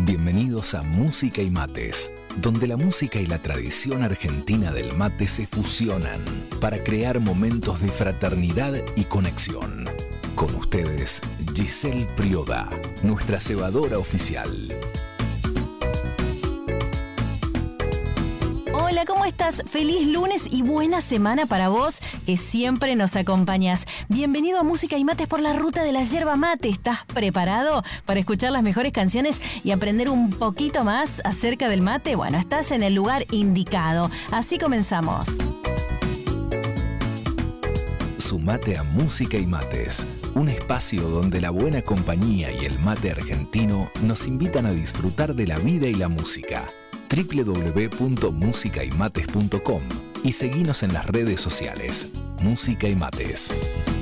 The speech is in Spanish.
Bienvenidos a Música y Mates, donde la música y la tradición argentina del mate se fusionan para crear momentos de fraternidad y conexión. Con ustedes, Giselle Prioda, nuestra cebadora oficial. Hola, ¿cómo estás? Feliz lunes y buena semana para vos, que siempre nos acompañas. Bienvenido a Música y Mates por la ruta de la yerba mate. ¿Estás preparado para escuchar las mejores canciones y aprender un poquito más acerca del mate? Bueno, estás en el lugar indicado. Así comenzamos. Sumate a Música y Mates, un espacio donde la buena compañía y el mate argentino nos invitan a disfrutar de la vida y la música. www.musicaymates.com y seguinos en las redes sociales. Música y Mates.